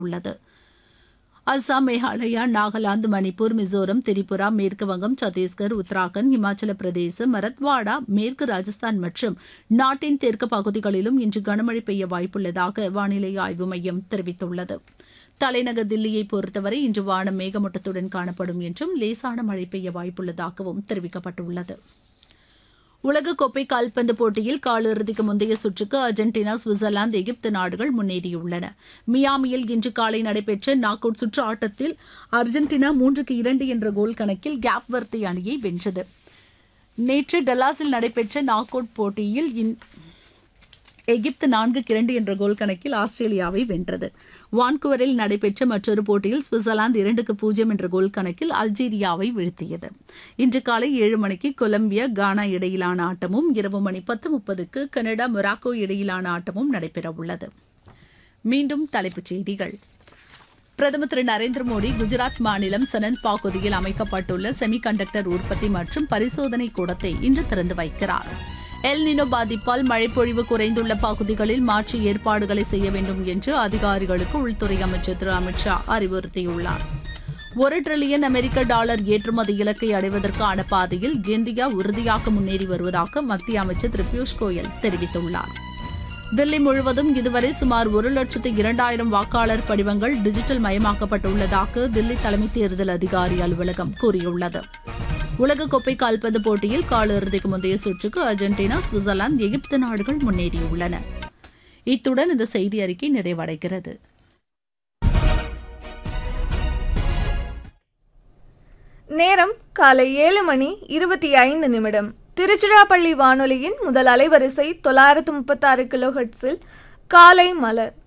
உள்ளது. அசாம், மேகாலயா, நாகாலாந்து, மணிப்பூர், மிசோரம், திரிபுரா, மேற்கு வங்கம், சத்தீஸ்கர், உத்தராகண்ட், இமாச்சல பிரதேசம், மரத்வாடா, மேற்கு ராஜஸ்தான் மற்றும் நாட்டின் தெற்கு பகுதிகளிலும் இன்று கனமழை பெய்ய வாய்ப்புள்ளதாக வானிலை ஆய்வு மையம் தெரிவித்துள்ளது. தலைநகர் தில்லியை பொறுத்தவரை இன்று வானம் மேகமூட்டத்துடன் காணப்படும் என்றும் லேசான மழை பெய்ய வாய்ப்புள்ளதாகவும் தெரிவிக்கப்பட்டுள்ளது. உலகக்கோப்பை கால்பந்து போட்டியில் காலிறுதிக்கு முந்தைய சுற்றுக்கு அர்ஜென்டினா, சுவிட்சர்லாந்து, எகிப்து நாடுகள் முன்னேறியுள்ளன. மியாமியில் இன்று காலை நடைபெற்ற நாக் அவுட் சுற்று ஆட்டத்தில் அர்ஜென்டினா 3-2 என்ற கோல் கணக்கில் கேப் வர்தே அணியை வென்றது. நேற்று டல்லாஸில் நடைபெற்ற நாக் அவுட் போட்டியில் எகிப்து 4-2 என்ற கோல் கணக்கில் ஆஸ்திரேலியாவை வென்றது. வான்குவரில் நடைபெற்ற மற்றொரு போட்டியில் சுவிட்சர்லாந்து 2-0 என்ற கோல் கணக்கில் அல்ஜீரியாவை வீழ்த்தியது. இன்று காலை 7 மணிக்கு கொலம்பியா, கானா இடையிலான ஆட்டமும் இரவு மணி 10:30க்கு கனடா, மொராக்கோ இடையிலான ஆட்டமும் நடைபெறவுள்ளது. மீண்டும் தலைப்புச் செய்திகள். பிரதமர் திரு நரேந்திர மோடி குஜராத் மாநிலம் சனந்த் பகுதியில் அமைக்கப்பட்டுள்ள செமிகண்டக்டர் உற்பத்தி மற்றும் பரிசோதனை கூடத்தை இன்று திறந்து வைக்கிறார். எல் நினோ பாதிப்பால் மழைப்பொழிவு குறைந்துள்ள பகுதிகளில் மாற்று ஏற்பாடுகளை செய்ய வேண்டும் என்று அதிகாரிகளுக்கு உள்துறை அமைச்சர் திரு அமித் ஷா அறிவுறுத்தியுள்ளார். $1 டிரில்லியன் அமெரிக்க டாலர் ஏற்றுமதி இலக்கை அடைவதற்கான பாதையில் இந்தியா உறுதியாக முன்னேறி வருவதாக மத்திய அமைச்சர் திரு பியூஷ் கோயல் தெரிவித்துள்ளார். தில்லி முழுவதும் இதுவரை சுமார் 1,02,000 வாக்காளர் படிவங்கள் டிஜிட்டல் மயமாக்கப்பட்டுள்ளதாக தில்லி தலைமை தேர்தல் அதிகாரி அலுவலகம் கூறியுள்ளது. உலகக்கோப்பை கால்பந்து போட்டியில் காலிறுதிக்கு முந்தைய சுற்றுக்கு அர்ஜென்டினா, சுவிட்சர்லாந்து, எகிப்து நாடுகள் முன்னேறியுள்ளன. இத்துடன் இந்த செய்தி அறிக்கை நிறைவடைகிறது. நேரம் காலை 7:25. திருச்சிராப்பள்ளி வானொலியின் முதல் அலைவரிசை 936 கிலோஹெர்ட்ஸில் காலை மலர்.